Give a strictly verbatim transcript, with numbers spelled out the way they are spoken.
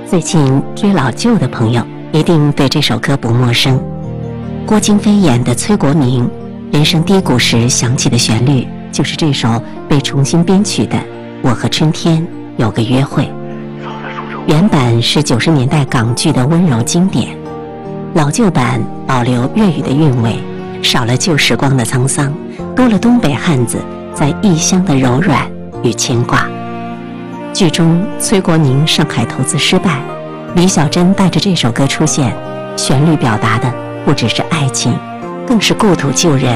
最近追老旧的朋友一定对这首歌不陌生。郭京飞演的崔国明人生低谷时响起的旋律，就是这首被重新编曲的《我和春天有个约会》。原版是九十年代港剧的温柔经典，老旧版保留粤语的韵味，少了旧时光的沧桑，多了东北汉子在异乡的柔软与牵挂。剧中崔国明上海投资失败，李小珍带着这首歌出现，旋律表达的不只是爱情，更是故土救人。